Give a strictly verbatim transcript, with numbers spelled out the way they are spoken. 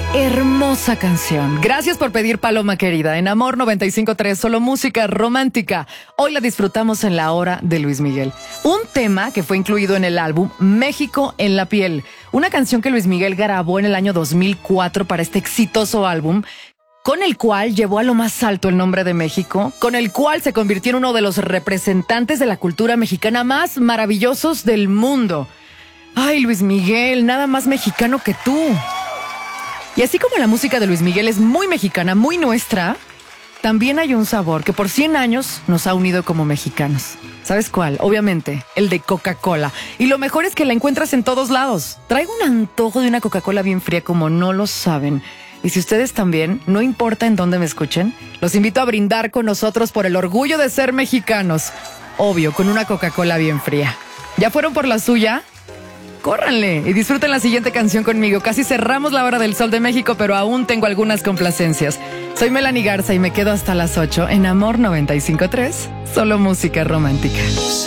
Hermosa canción. Gracias por pedir, Paloma querida. En Amor noventa y cinco punto tres, solo música romántica. Hoy la disfrutamos en la hora de Luis Miguel. Un tema que fue incluido en el álbum México en la piel. Una canción que Luis Miguel grabó en el año dos mil cuatro para este exitoso álbum, con el cual llevó a lo más alto el nombre de México, con el cual se convirtió en uno de los representantes de la cultura mexicana más maravillosos del mundo. Ay, Luis Miguel, nada más mexicano que tú. Y así como la música de Luis Miguel es muy mexicana, muy nuestra, también hay un sabor que por cien años nos ha unido como mexicanos. ¿Sabes cuál? Obviamente, el de Coca-Cola. Y lo mejor es que la encuentras en todos lados. Traigo un antojo de una Coca-Cola bien fría, como no lo saben. Y si ustedes también, no importa en dónde me escuchen, los invito a brindar con nosotros por el orgullo de ser mexicanos. Obvio, con una Coca-Cola bien fría. ¿Ya fueron por la suya? Córranle y disfruten la siguiente canción conmigo. Casi cerramos la hora del Sol de México, pero aún tengo algunas complacencias. Soy Melanie Garza y me quedo hasta las ocho en Amor noventa y cinco punto tres, solo música romántica.